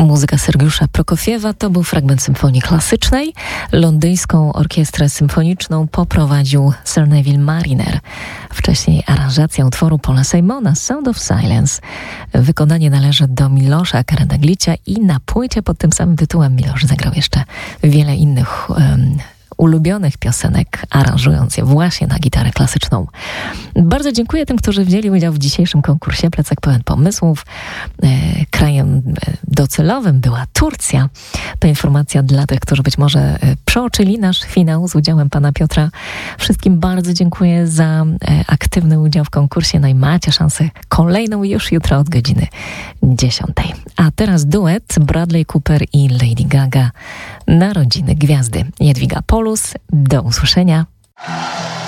Muzyka Sergiusza Prokofiewa to był fragment symfonii klasycznej. Londyńską orkiestrę symfoniczną poprowadził Sir Neville Mariner. Wcześniej aranżacja utworu Paula Simona Sound of Silence. Wykonanie należy do Milosza Karadzicia i na płycie pod tym samym tytułem Milosz zagrał jeszcze wiele innych ulubionych piosenek, aranżując je właśnie na gitarę klasyczną. Bardzo dziękuję tym, którzy wzięli udział w dzisiejszym konkursie Plecak pełen pomysłów. Krajem docelowym była Turcja. To informacja dla tych, którzy być może przeoczyli nasz finał z udziałem pana Piotra. Wszystkim bardzo dziękuję za aktywny udział w konkursie. No i macie szansę kolejną już jutro od godziny 10. A teraz duet Bradley Cooper i Lady Gaga. Narodziny Gwiazdy. Jadwiga Polus. Do usłyszenia.